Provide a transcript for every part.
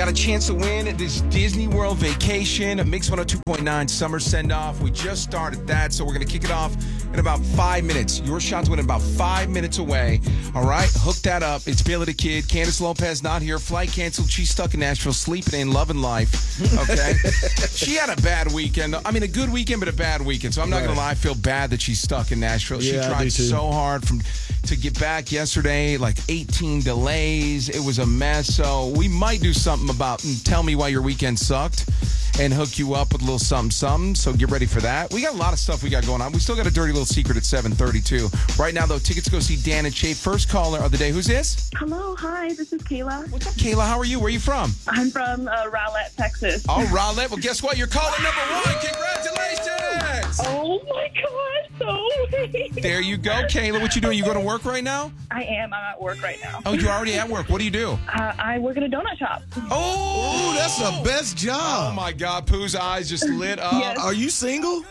got a chance to win this Disney World vacation, a Mix 102.9 summer send-off. We just started that, so we're going to kick it off in about 5 minutes. Your shot's winning about 5 minutes away. All right, hook that up. It's Bailey the Kid. Candace Lopez not here. Flight canceled. She's stuck in Nashville, sleeping in, loving life. Okay? She had a bad weekend. I mean, a good weekend, but a bad weekend. So I'm not going to lie. I feel bad that she's stuck in Nashville. She tried so hard to get back yesterday, like 18 delays. It was a mess. So we might do something about and tell me why your weekend sucked and hook you up with a little something. So get ready for that. We got a lot of stuff we got going on. We still got a dirty little secret at 7:32. Right now, though, tickets to go see Dan and Shay. First caller of the day. Who's this? Hello. Hi. This is Kayla. What's up, Kayla? How are you? Where are you from? I'm from Rowlett, Texas. Oh, Rowlett. Well, guess what? You're caller number one. Congratulations. Oh, my God. So there you go, Kayla. What you doing? You going to work right now? I am. I'm at work right now. Oh, you're already at work. What do you do? I work at a donut shop. Oh, that's the best job. Oh, my God. Pooh's eyes just lit up. Yes. Are you single?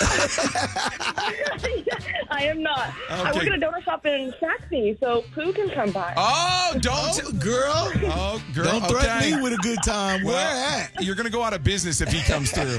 I am not. Okay. I work at a donut shop in Saxony, so Pooh can come by. Oh, girl. Oh, girl. Don't threaten me with a good time. Where at? You're going to go out of business if he comes through.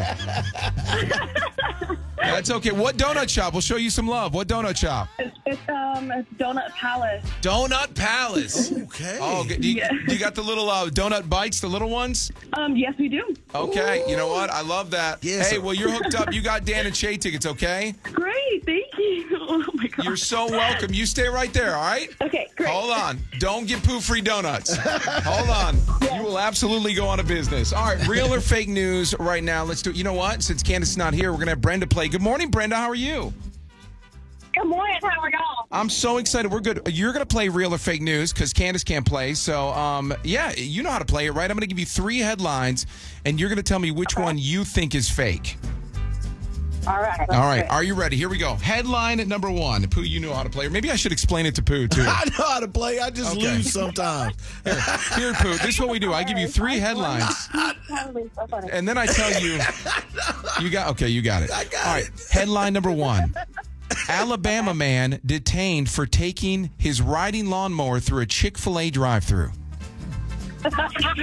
That's okay. What donut shop? We'll show you some love. What donut shop? It's Donut Palace. Donut Palace. Okay. Oh, do you got the little donut bites, the little ones? Yes, we do. Okay. You know what? I love that. Yes. Hey, well, you're hooked up. You got Dan and Shay tickets, okay? Great. Thank you. Oh, my God. You're so welcome. You stay right there, all right? Okay, great. Hold on. Don't get Pooh free donuts. Hold on. You will absolutely go out of business. All right, real or fake news right now. Let's do it. You know what? Since Candace is not here, we're going to have Brenda play. Good morning, Brenda. How are you? Good morning. How are y'all? I'm so excited. We're good. You're going to play real or fake news because Candace can't play. So, yeah, you know how to play it, right? I'm going to give you 3 headlines, and you're going to tell me which one you think is fake. All right. All right. Are you ready? Here we go. Headline at number 1. Pooh, you know how to play. Or maybe I should explain it to Pooh, too. I know how to play. I just lose sometimes. Here, Pooh, this is what we do. I give you 3 headlines, and then I tell you, you got it. I got All right. Headline number 1. Alabama man detained for taking his riding lawnmower through a Chick-fil-A drive-thru. That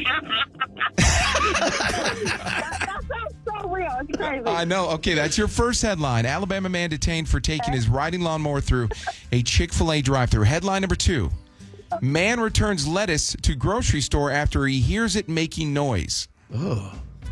sounds so real. It's crazy. I know. Okay, that's your first headline. Alabama man detained for taking his riding lawnmower through a Chick-fil-A drive-thru. Headline number 2. Man returns lettuce to grocery store after he hears it making noise. Oh.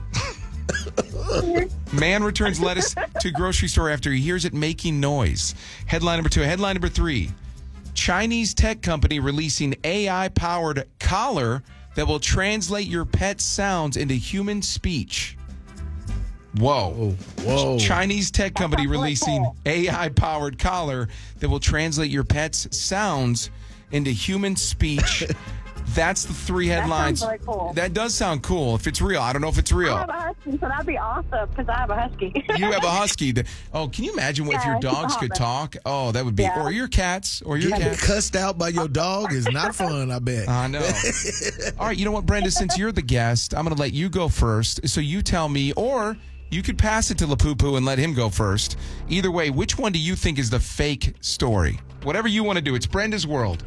Man returns lettuce to grocery store after he hears it making noise. Headline number 2. Headline number 3. Chinese tech company releasing AI-powered collar that will translate your pet's sounds into human speech. Whoa. Chinese tech company releasing AI-powered collar that will translate your pet's sounds into human speech. That's the 3 headlines. That sounds very cool. That does sound cool. If it's real. I don't know if it's real. I have a husky, so that'd be awesome because I have a husky. You have a husky. Oh, can you imagine if your dogs could talk? Oh, that would be. Yeah. Or your cats. Or your Getting cats. cussed out by your dog is not fun, I bet. I know. All right, you know what, Brenda? Since you're the guest, I'm going to let you go first. So you tell me, or you could pass it to LaPoo and let him go first. Either way, which one do you think is the fake story? Whatever you want to do. It's Brenda's world.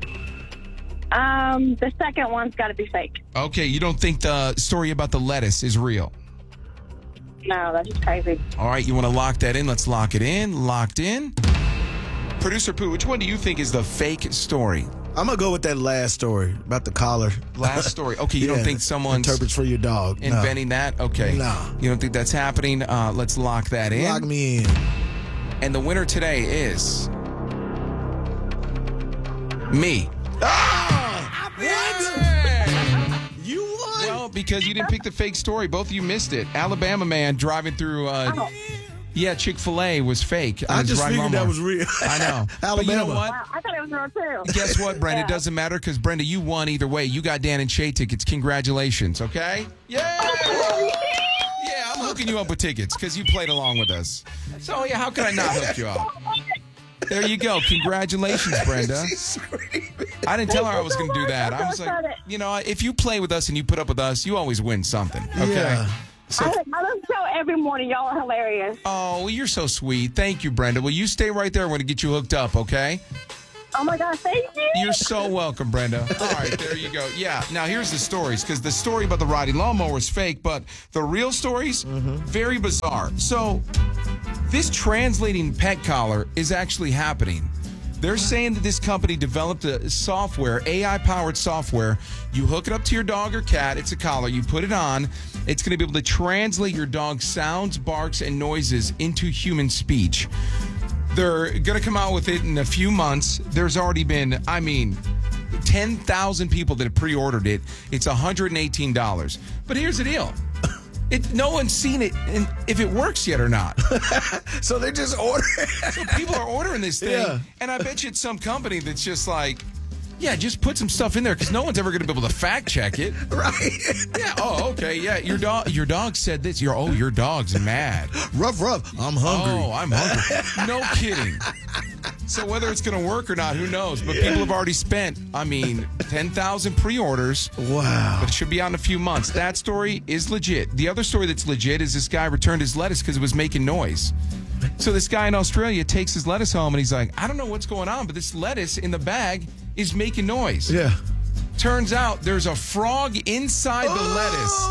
The second one's got to be fake. Okay, you don't think the story about the lettuce is real? No, that's just crazy. All right, you want to lock that in? Let's lock it in. Locked in. Producer Pooh, which one do you think is the fake story? I'm going to go with that last story about the collar. Last story. Okay, you don't think someone's interprets for your dog. inventing that? Okay. No. You don't think that's happening? Let's lock that in. Lock me in. And the winner today is me. You won. Well, because you didn't pick the fake story. Both of you missed it. Alabama man driving through Chick-fil-A was fake. I just figured that was real. I know. Alabama. But you know what? Wow, I thought it was real too. Guess what, Brenda? It doesn't matter because, Brenda, you won either way. You got Dan and Shay tickets. Congratulations, okay? Yeah! Yeah, I'm hooking you up with tickets because you played along with us. So, yeah, how could I not hook you up? There you go. Congratulations, Brenda. I didn't tell her I was going to do that. I was like, you know, if you play with us and you put up with us, you always win something, okay? Yeah. So, I listen to the show every morning. Y'all are hilarious. oh, well, you're so sweet. Thank you, Brenda. Well, you stay right there. We're going to get you hooked up, okay? Oh, my God. Thank you. You're so welcome, Brenda. All right, there you go. Yeah, now here's the stories, because the story about the riding lawnmower is fake, but the real stories, very bizarre. So this translating pet collar is actually happening. They're saying that this company developed a software, AI-powered software. You hook it up to your dog or cat. It's a collar. You put it on. It's going to be able to translate your dog's sounds, barks, and noises into human speech. They're going to come out with it in a few months. There's already been, 10,000 people that have pre-ordered it. It's $118. But here's the deal. No one's seen it, and if it works yet or not. So they just ordering. So people are ordering this thing, and I bet you it's some company that's just like, yeah, just put some stuff in there, because no one's ever going to be able to fact check it. Right. Yeah. Oh, okay. Yeah. Your dog said this. Your dog's mad. Rough. I'm hungry. Oh, I'm hungry. No kidding. So whether it's going to work or not, who knows? But people have already spent, 10,000 pre-orders. Wow. But it should be out in a few months. That story is legit. The other story that's legit is this guy returned his lettuce because it was making noise. So this guy in Australia takes his lettuce home, and he's like, I don't know what's going on, but this lettuce in the bag is making noise. Yeah. Turns out there's a frog inside the lettuce.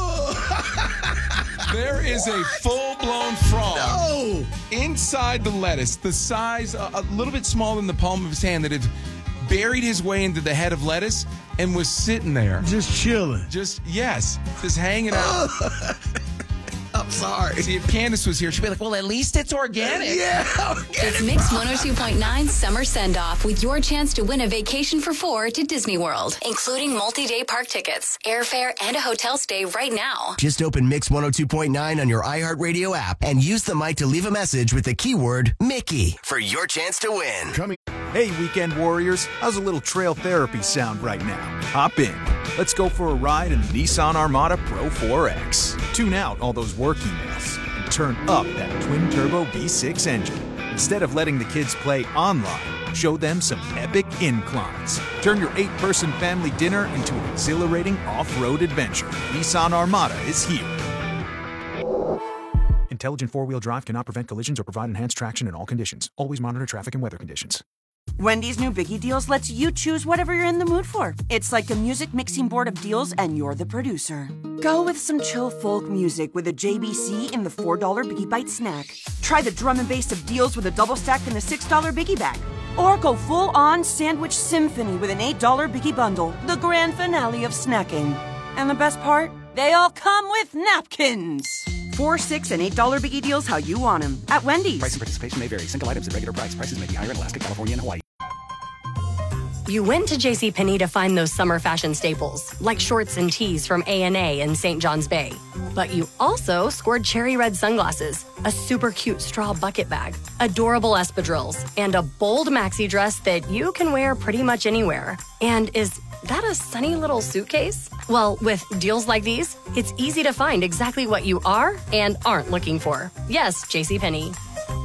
There is a full-blown frog inside the lettuce, the size a little bit smaller than the palm of his hand, that had buried his way into the head of lettuce and was sitting there. Just chilling. Just hanging out. I'm sorry. See, if Candace was here, she'd be like, well, at least it's organic. Yeah. It's Mix 102.9 Summer Send-Off with your chance to win a vacation for 4 to Disney World, including multi-day park tickets, airfare, and a hotel stay right now. Just open Mix 102.9 on your iHeartRadio app and use the mic to leave a message with the keyword Mickey for your chance to win. Hey, weekend warriors, how's a little trail therapy sound right now? Hop in. Let's go for a ride in the Nissan Armada Pro 4X. Tune out all those work emails and turn up that twin-turbo V6 engine. Instead of letting the kids play online, show them some epic inclines. Turn your 8-person family dinner into an exhilarating off-road adventure. Nissan Armada is here. Intelligent four-wheel drive cannot prevent collisions or provide enhanced traction in all conditions. Always monitor traffic and weather conditions. Wendy's new Biggie Deals lets you choose whatever you're in the mood for. It's like a music mixing board of deals, and you're the producer. Go with some chill folk music with a JBC in the $4 Biggie Bite snack. Try the drum and bass of deals with a double stack in the $6 Biggie Bag. Or go full-on sandwich symphony with an $8 Biggie Bundle, the grand finale of snacking. And the best part? They all come with napkins. $4, $6, and $8 Biggie Deals how you want them at Wendy's. Price and participation may vary. Single items at regular price. Prices may be higher in Alaska, California, and Hawaii. You went to JCPenney to find those summer fashion staples, like shorts and tees from A&A in St. John's Bay. But you also scored cherry red sunglasses, a super cute straw bucket bag, adorable espadrilles, and a bold maxi dress that you can wear pretty much anywhere. And is that a sunny little suitcase? Well, with deals like these, it's easy to find exactly what you are and aren't looking for. Yes, JCPenney.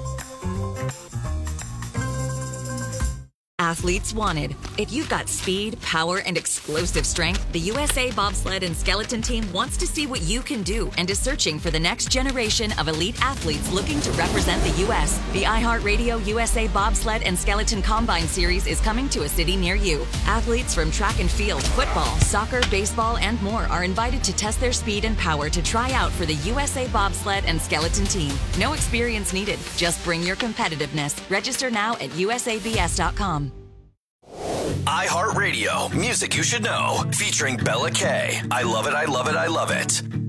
Athletes wanted. If you've got speed, power, and explosive strength, the USA Bobsled and Skeleton Team wants to see what you can do and is searching for the next generation of elite athletes looking to represent the U.S. The iHeartRadio USA Bobsled and Skeleton Combine Series is coming to a city near you. Athletes from track and field, football, soccer, baseball, and more are invited to test their speed and power to try out for the USA Bobsled and Skeleton Team. No experience needed. Just bring your competitiveness. Register now at usabs.com. iHeartRadio, music you should know, featuring Bella K. I love it, I love it, I love it.